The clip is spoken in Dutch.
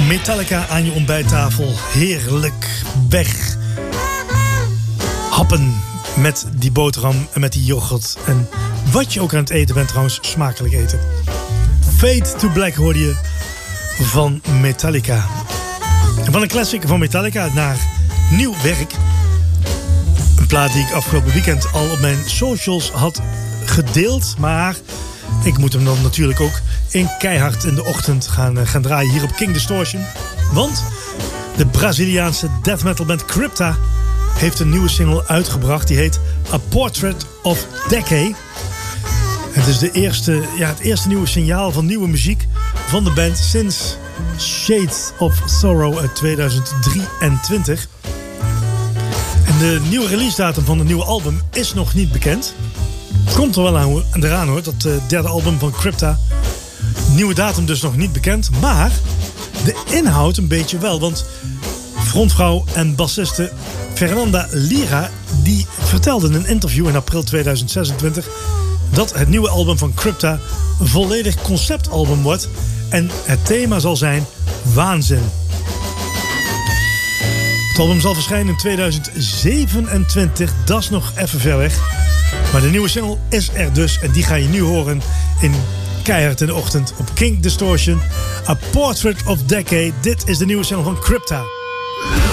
Metallica aan je ontbijttafel. Heerlijk weg. Happen met die boterham en met die yoghurt. En wat je ook aan het eten bent trouwens, smakelijk eten. Fade to Black hoorde je van Metallica. En van een classic van Metallica naar nieuw werk. Een plaat die ik afgelopen weekend al op mijn socials had gedeeld. Maar ik moet hem dan natuurlijk ook in keihard in de ochtend gaan draaien hier op King Distortion. Want de Braziliaanse death metal band Crypta heeft een nieuwe single uitgebracht. Die heet A Portrait of Decay. Het is het eerste nieuwe signaal van nieuwe muziek van de band sinds Shades of Sorrow uit 2023. En de nieuwe release datum van het nieuwe album is nog niet bekend. Komt er wel eraan hoor, dat derde album van Crypta. Nieuwe datum dus nog niet bekend, maar de inhoud een beetje wel. Want frontvrouw en bassiste Fernanda Lira die vertelde in een interview in april 2026 dat het nieuwe album van Crypta een volledig conceptalbum wordt en het thema zal zijn waanzin. Het album zal verschijnen in 2027, dat is nog even ver weg. Maar de nieuwe single is er dus en die ga je nu horen in keihard in de ochtend op King Distortion. A Portrait of Decay. Dit is de nieuwe single van Crypta.